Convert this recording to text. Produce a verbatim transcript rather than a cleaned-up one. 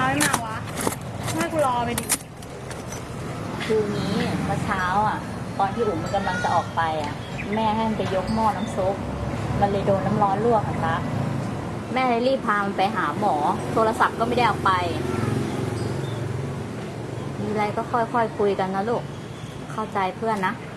ไม่มาวะให้กูรอไปดิคือนี้เมื่อเช้าอ่ะตอนที่อุ๋มมันกำลังจะออกไปอ่ะแม่ให้มันไปยกหม้อน้ำซุปมันเลยโดนน้ำร้อนลวกอ่ะคะแม่เลยรีบพามันไปหาหมอโทรศัพท์ก็ไม่ได้เอาไปมีอะไรก็ค่อยๆ คุยกันนะลูกเข้าใจเพื่อนนะ